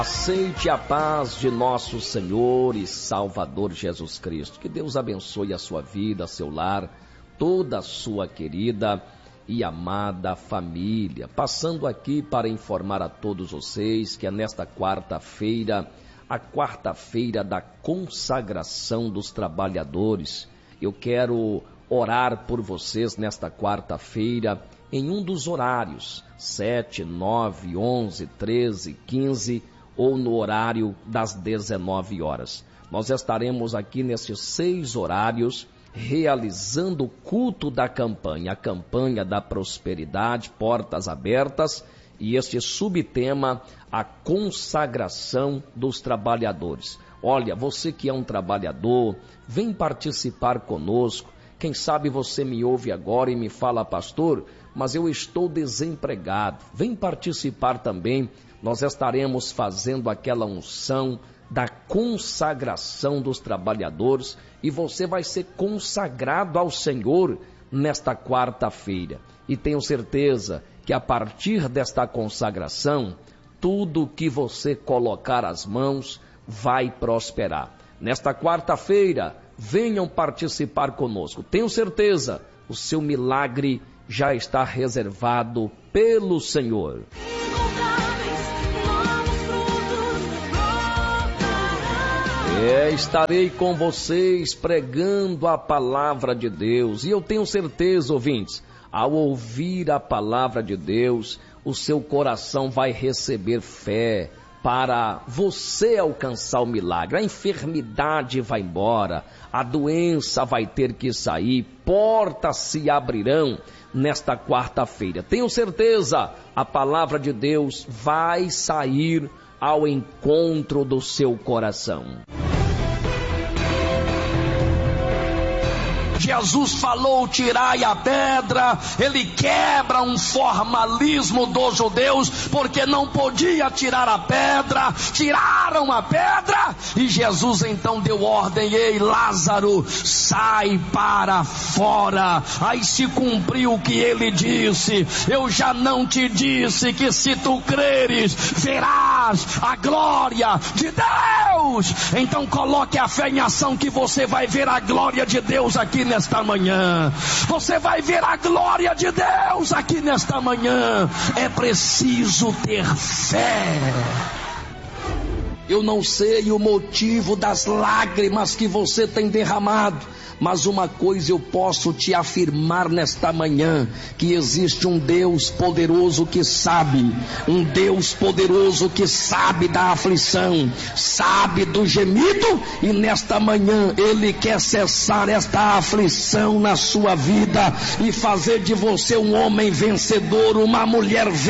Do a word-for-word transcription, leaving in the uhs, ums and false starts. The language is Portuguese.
Aceite a paz de nosso Senhor e Salvador Jesus Cristo. Que Deus abençoe a sua vida, seu lar, toda a sua querida e amada família. Passando aqui para informar a todos vocês que é nesta quarta-feira, a quarta-feira da consagração dos trabalhadores. Eu quero orar por vocês nesta quarta-feira em um dos horários, sete, nove, onze, treze, quinze ou no horário das dezenove horas. Nós estaremos aqui nesses seis horários realizando o culto da campanha, a campanha da prosperidade, portas abertas, e este subtema, a consagração dos trabalhadores. Olha, você que é um trabalhador, vem participar conosco. Quem sabe você me ouve agora e me fala, pastor, mas eu estou desempregado. Vem participar também. Nós estaremos fazendo aquela unção da consagração dos trabalhadores e você vai ser consagrado ao Senhor nesta quarta-feira. E tenho certeza que a partir desta consagração, tudo que você colocar as mãos vai prosperar. Nesta quarta-feira, venham participar conosco. Tenho certeza, o seu milagre já está reservado pelo Senhor. É, estarei com vocês pregando a palavra de Deus. E eu tenho certeza, ouvintes, ao ouvir a palavra de Deus, o seu coração vai receber fé para você alcançar o milagre. A enfermidade vai embora, a doença vai ter que sair, portas se abrirão nesta quarta-feira. Tenho certeza, a palavra de Deus vai sair ao encontro do seu coração. Jesus falou, tirai a pedra. Ele quebra um formalismo dos judeus, porque não podia tirar a pedra. Tiraram a pedra e Jesus então deu ordem: ei, Lázaro, sai para fora. Aí se cumpriu o que ele disse: eu já não te disse que se tu creres, verás a glória de Deus? Então coloque a fé em ação, que você vai ver a glória de Deus aqui nesta manhã. Você vai ver a glória de Deus aqui nesta manhã. É preciso ter fé. Eu não sei o motivo das lágrimas que você tem derramado, mas uma coisa eu posso te afirmar nesta manhã: que existe um Deus poderoso que sabe, um Deus poderoso que sabe da aflição, sabe do gemido, e nesta manhã Ele quer cessar esta aflição na sua vida e fazer de você um homem vencedor, uma mulher vencedora.